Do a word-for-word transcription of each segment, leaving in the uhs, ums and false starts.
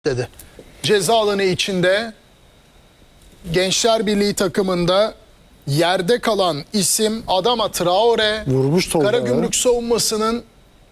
dedi. Ceza alanı içinde Gençler Birliği takımında yerde kalan isim Adama Traore. Vurmuş topa. Karagümrük savunmasının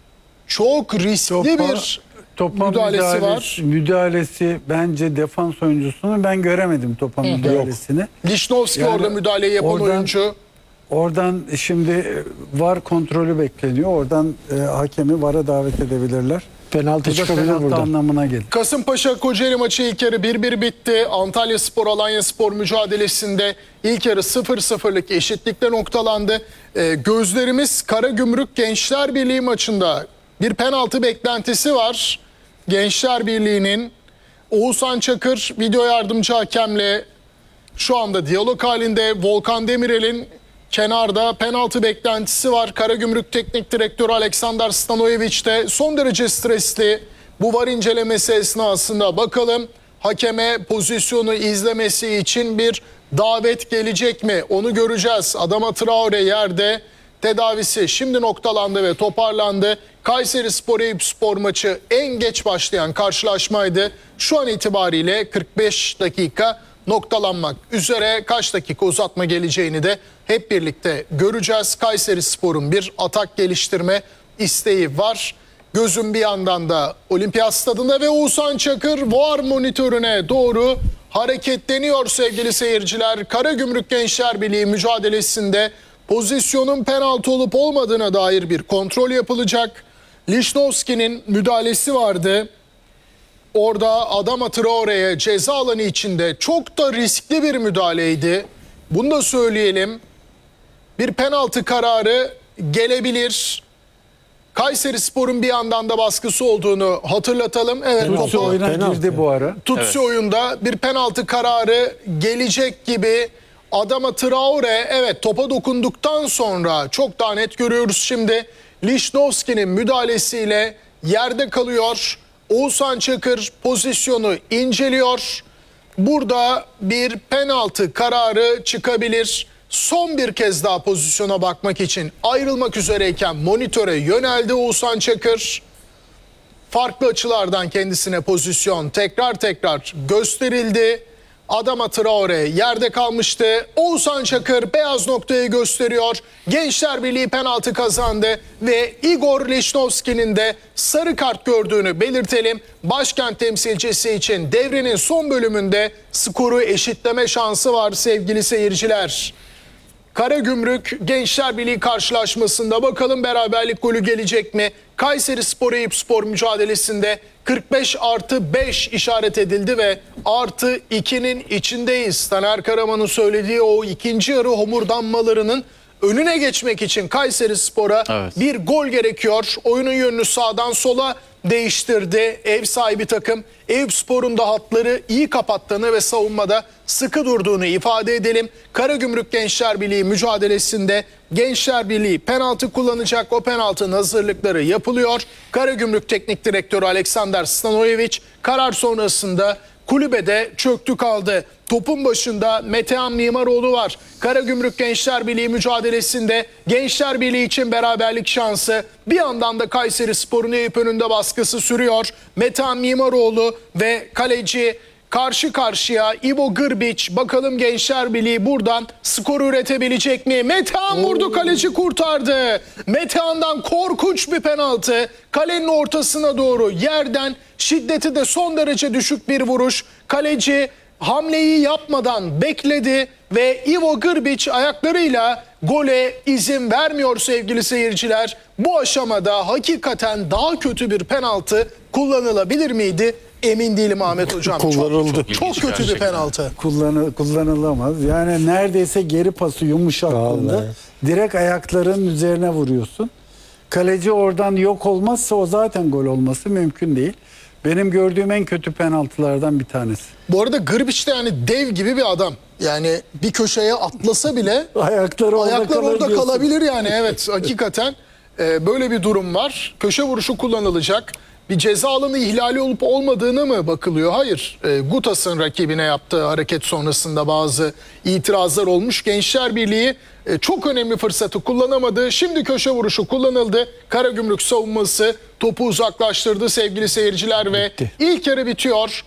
çok riskli Topa, bir topa müdahalesi, müdahalesi var. Müdahalesi bence defans oyuncusunun ben göremedim topa müdahalesini. Lichnowsky Yani orada müdahaleyi yapan oradan- oyuncu. Oradan şimdi var kontrolü bekleniyor. Oradan e, hakemi vara davet edebilirler. Penaltı Bu da çıkabilir penaltı burada. anlamına gelir. Kasımpaşa Kocaeli maçı ilk yarı bir bir bitti. Antalya Spor Alanya Spor mücadelesinde ilk yarı sıfır sıfırlık eşitlikle noktalandı. Ee, gözlerimiz Karagümrük Gençler Birliği maçında bir penaltı beklentisi var. Gençler Birliği'nin Oğuzhan Çakır video yardımcı hakemle şu anda diyalog halinde. Volkan Demirel'in kenarda penaltı beklentisi var. Karagümrük Teknik Direktörü Aleksandar Stanojevic de son derece stresli. Bu var incelemesi esnasında bakalım hakeme pozisyonu izlemesi için bir davet gelecek mi? Onu göreceğiz. Adama Traore yerde, tedavisi şimdi noktalandı ve toparlandı. Kayserispor Eyüpspor maçı en geç başlayan karşılaşmaydı. Şu an itibariyle kırk beş dakika noktalanmak üzere, kaç dakika uzatma geleceğini de hep birlikte göreceğiz. Kayserispor'un bir atak geliştirme isteği var. Gözüm bir yandan da Olimpiyat Stadında ve Oğuzhan Çakır V A R monitörüne doğru hareketleniyor sevgili seyirciler. Karagümrük Gençler Birliği mücadelesinde pozisyonun penaltı olup olmadığına dair bir kontrol yapılacak. Lichnowsky'nin müdahalesi vardı. Orada Adama Traore'ye ceza alanı içinde çok da riskli bir müdahaleydi. Bunu da söyleyelim. Bir penaltı kararı gelebilir. Kayserispor'un bir yandan da baskısı olduğunu hatırlatalım. Evet, Tutsi topu oyuna penaltı. girdi bu ara. Tutsi oyunda bir penaltı kararı gelecek gibi. Adama Traore evet topa dokunduktan sonra çok daha net görüyoruz şimdi. Lichnowsky'nin müdahalesiyle yerde kalıyor. Oğuzhan Çakır pozisyonu inceliyor. Burada bir penaltı kararı çıkabilir. Son bir kez daha pozisyona bakmak için ayrılmak üzereyken monitöre yöneldi Oğuzhan Çakır. Farklı açılardan kendisine pozisyon tekrar tekrar gösterildi. Adama Traore yerde kalmıştı. Oğuzhan Çakır beyaz noktayı gösteriyor. Gençler Birliği penaltı kazandı ve Igor Lichnowsky'nin de sarı kart gördüğünü belirtelim. Başkent temsilcisi için devrenin son bölümünde skoru eşitleme şansı var sevgili seyirciler. Karagümrük Gençler Birliği karşılaşmasında bakalım beraberlik golü gelecek mi? Kayserispor Eyüpspor mücadelesinde kırk beş artı beş işaret edildi ve artı ikinin içindeyiz. Taner Karaman'ın söylediği o ikinci yarı homurdanmalarının önüne geçmek için Kayserispor'a Evet. bir gol gerekiyor. Oyunun yönünü sağdan sola değiştirdi ev sahibi takım. Eyüpspor'un da hatları iyi kapattığını ve savunmada sıkı durduğunu ifade edelim. Karagümrük Gençler Birliği mücadelesinde Gençler Birliği penaltı kullanacak. O penaltının hazırlıkları yapılıyor. Karagümrük Teknik Direktörü Aleksandar Stanojevic karar sonrasında kulübede çöktü kaldı. Topun başında Metehan Mimaroğlu var. Karagümrük Gençler Birliği mücadelesinde Gençler Birliği için beraberlik şansı. Bir yandan da Kayserispor'un Eyüp önünde baskısı sürüyor. Metehan Mimaroğlu ve kaleci karşı karşıya Ivo Grbić. Bakalım Gençler Birliği buradan skor üretebilecek mi? Metehan vurdu, kaleci kurtardı. Metehan'dan korkunç bir penaltı. Kalenin ortasına doğru yerden, şiddeti de son derece düşük bir vuruş. Kaleci hamleyi yapmadan bekledi ve Ivo Grbić ayaklarıyla gole izin vermiyor sevgili seyirciler. Bu aşamada hakikaten daha kötü bir penaltı kullanılabilir miydi? Emin değilim Ahmet Hocam. Kullanıldı. Çok, çok kötü bir gerçekten. penaltı. Kullanı, kullanılamaz. Yani neredeyse geri pası yumuşaklığında Vallahi. direkt ayakların üzerine vuruyorsun. Kaleci oradan yok olmazsa o zaten gol olması mümkün değil. Benim gördüğüm en kötü penaltılardan bir tanesi. Bu arada Grbić de yani dev gibi bir adam. Yani bir köşeye atlasa bile Ayakları orada ayaklar kalır orada diyorsun. kalabilir yani. Evet, hakikaten e, böyle bir durum var. Köşe vuruşu kullanılacak. bir ceza alanı ihlali olup olmadığına mı bakılıyor? Hayır. E, Gutas'ın rakibine yaptığı hareket sonrasında bazı itirazlar olmuş. Gençler Birliği e, çok önemli fırsatı kullanamadı. Şimdi köşe vuruşu kullanıldı. Karagümrük savunması topu uzaklaştırdı sevgili seyirciler ve Bitti. ilk yarı bitiyor.